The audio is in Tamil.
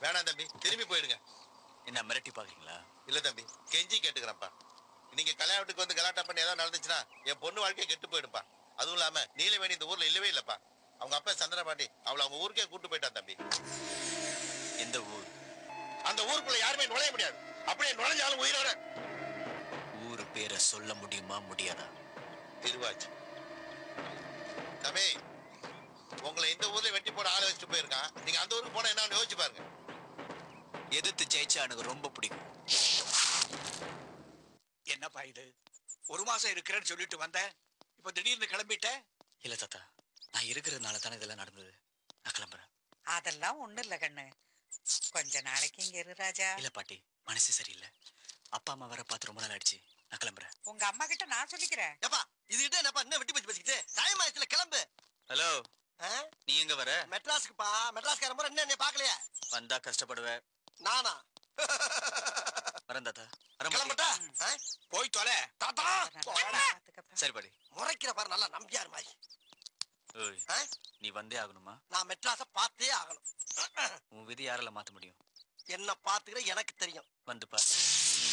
வேணாம் தம்பி, திரும்பி போயிடுங்க. என்ன மிரட்டி பாக்குறீங்களா? இல்ல தம்பி, கெஞ்சி கேட்டுக்கிறேன்ப்பா. நீங்க கல்யாண வீட்டுக்கு வந்து கலாட்டா பண்ணி ஏதாவது நடந்துச்சுன்னா என் பொண்ணு வாழ்க்கையை கெட்டு போயிடுப்பா. அதுவும் இல்லாம நீலவேணி இந்த ஊர்ல இல்லவே இல்லப்பா. அவங்க அப்பா சந்திரபாண்டி அவளை அவங்க ஊருக்கே கூட்டு போயிட்டான் தம்பி. எந்த ஊர்? அந்த ஊருக்குள்ள யாருமே நுழைய முடியாது. அப்படியே நுழைஞ்சாலும் உயிரோட. ஊரு பேரை சொல்ல முடியுமா முடியாதா? திருவாச்சி. தம்பி, உங்களை இந்த ஊர்ல வெட்டி போட ஆளை வச்சுட்டு போயிருக்கான். நீங்க அந்த ஊருக்கு போனா என்ன யோசிச்சு பாருங்க. எதிர்த்து ஜெயிச்சா எனக்கு ரொம்ப பிடிக்கும். என்னப்பா இது? ஒரு மாசம் இருக்கிறேன்னு சொல்லிட்டு வந்த, இப்ப திடீர்னு கிளம்பிட்ட? இல்ல தாத்தா, நான் இருக்கிறதுனால தானே இதெல்லாம் நடந்தது. நான் கிளம்புறேன். அதெல்லாம் ஒண்ணும் இல்ல கண்ணு. கொஞ்ச நாளைக்கு இங்க இரு ராஜா. இல்ல பாட்டி, மனசு சரியில்லை. அப்பா அம்மா வர பார்த்து ரொம்ப நாள் ஆயிடுச்சு. நான் கிளம்புறேன். உங்க அம்மா கிட்ட நான் சொல்லிக்கிறேன். ஏப்பா இதுகிட்ட என்னப்பா என்ன வெட்டி பேசிக்கிட்டு டைம் ஆயிடுச்சுல, கிளம்பு. ஹலோ, நீ எங்க வர? மெட்ராஸ்க்குப்பா. மெட்ராஸ்கார முறை என்ன பாக்கலையா? வந்தா கஷ்டப்படுவேன். நானா? வரேன் தாத்தா. கிளம்பட்டா? போய் தொலை தாத்தா. பாத்துக்கப்பா. சரி பாட்டி. முறைக்கிற பாரு, நல்லா நம்பியார் மாதிரி. ஓய், நீ வந்தே ஆகணுமா? நான் மெட்ராஸ பார்த்தே ஆகணும். உன் விதி யாரால மாத்த முடியும்? என்ன பாத்துக்கிற எனக்கு தெரியும். வந்து பாரு.